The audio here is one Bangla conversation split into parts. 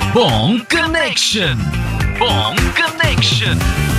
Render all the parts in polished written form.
Bong Connection. Bong Connection.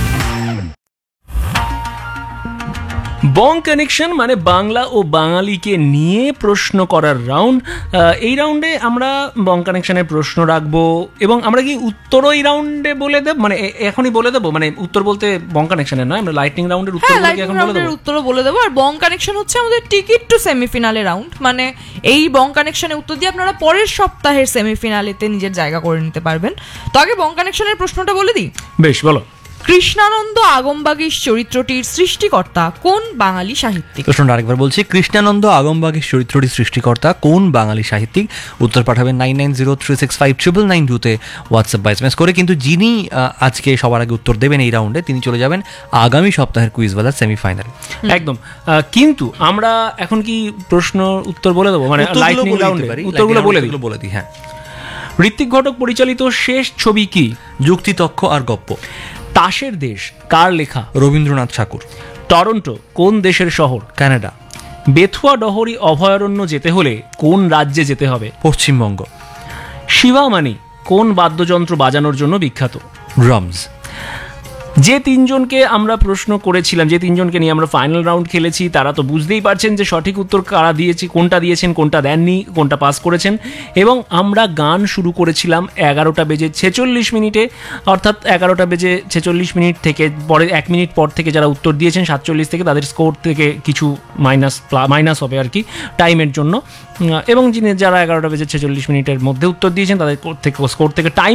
বং কানেকশন মানে বাংলা ও বাঙালিকে নিয়ে প্রশ্ন করার রাউন্ড। এই রাউন্ডে আমরা বং কানেকশনের প্রশ্ন রাখবো এবং আমরা কি উত্তরও এই রাউন্ডে বলে দেব, মানে এখনই বলে দেবো, মানে উত্তর বলতে বং কানেকশনের নয়, আমরা লাইটনিং রাউন্ডের উত্তর এখন বলে দেবো। উত্তরও বলে দেবো। আর বং কানেকশন হচ্ছে আমাদের টিকিট টু সেমিফিনালে রাউন্ড, মানে এই বং কানেকশনের উত্তর দিয়ে আপনারা পরের সপ্তাহের সেমিফিনালেতে নিজের জায়গা করে নিতে পারবেন। তো আগে বং কানেকশনের প্রশ্নটা বলে দিই। বেশ, বলো। কৃষ্ণানন্দ আগমবাগীশ চরিত্রটির সৃষ্টিকর্তা কোন বাঙালি সাহিত্যিক? প্রশ্নটা আরেকবার বলছি, কৃষ্ণানন্দ আগমবাগীশ চরিত্রটির সৃষ্টিকর্তা কোন বাঙালি সাহিত্যিক? উত্তর পাঠাবেন 9903659992-তে হোয়াটসঅ্যাপ বা এসএমএস করে। কিন্তু যিনি আজকে সবার আগে উত্তর দেবেন এই রাউন্ডে, তিনি চলে যাবেন আগামী সপ্তাহের কুইজওয়ালার সেমিফাইনালে। একদম। কিন্তু আমরা এখন কি প্রশ্ন উত্তর বলে দেবো, মানে লাইটনিং রাউন্ডে উত্তরগুলো বলে দিই। হ্যাঁ, ঋত্বিক ঘটক পরিচালিত শেষ ছবি কি? যুক্তিতক্ক আর গপ্প। তাসের দেশ কার লেখা? রবীন্দ্রনাথ ঠাকুর। টরন্টো কোন দেশের শহর? কানাডা। বেথুয়া ডহরি অভয়ারণ্য যেতে হলে কোন রাজ্যে যেতে হবে? পশ্চিমবঙ্গ। শিবামানি কোন বাদ্যযন্ত্র বাজানোর জন্য বিখ্যাত? ড্রামস। যে তিনজনকে আমরা প্রশ্ন করেছিলাম, যে তিনজনকে নিয়ে আমরা ফাইনাল রাউন্ড খেলেছি, তারা তো বুঝতেই পারছেন যে সঠিক উত্তর কারা দিয়েছে, কোনটা দিয়েছেন, কোনটা দেননি, কোনটা পাস করেছেন। এবং আমরা গান শুরু করেছিলাম 11:46 অর্থাৎ 11:46 থেকে পরে 1 মিনিট পর থেকে যারা উত্তর দিয়েছেন 47 থেকে, তাদের স্কোর থেকে কিছু মাইনাস হবে আর কি টাইমের জন্য। এবং যারা 11:46 মধ্যে উত্তর দিয়েছেন তাদের স্কোর থেকে টাইম